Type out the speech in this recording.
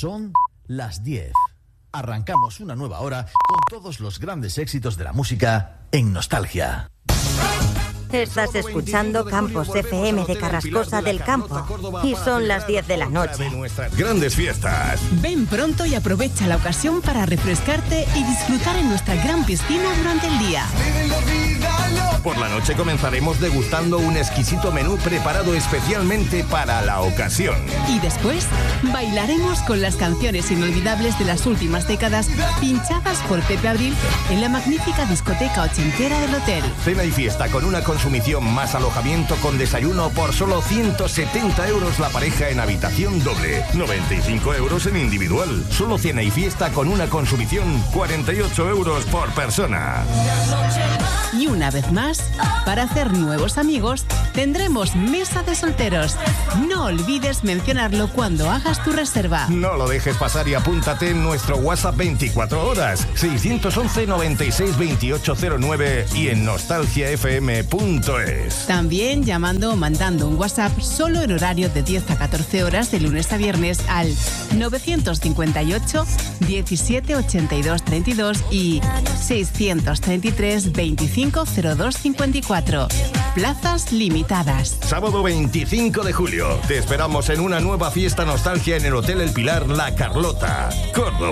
Son las 10. Arrancamos una nueva hora con todos los grandes éxitos de la música en Nostalgia. Estás escuchando Campos FM de Carrascosa del Campo y son las 10 de la noche. Grandes fiestas. Ven pronto y aprovecha la ocasión para refrescarte y disfrutar en nuestra gran piscina durante el día. Por la noche comenzaremos degustando un exquisito menú preparado especialmente para la ocasión. Y después bailaremos con las canciones inolvidables de las últimas décadas pinchadas por Pepe Abril en la magnífica discoteca ochentera del hotel. Cena y fiesta con una consumición más alojamiento con desayuno por solo 170 euros la pareja en habitación doble, 95 euros en individual. Solo cena y fiesta con una consumición 48 euros por persona. Y una vez más, para hacer nuevos amigos, tendremos mesa de solteros. No olvides mencionarlo cuando hagas tu reserva. No lo dejes pasar y apúntate en nuestro WhatsApp 24 horas, 611 96 2809 y en nostalgiafm.es. También llamando o mandando un WhatsApp solo en horario de 10 a 14 horas de lunes a viernes al 958 17 82 32 y 633 25 02 54. Plazas limitadas. Sábado 25 de julio. Te esperamos en una nueva fiesta nostalgia en el Hotel El Pilar La Carlota, Córdoba.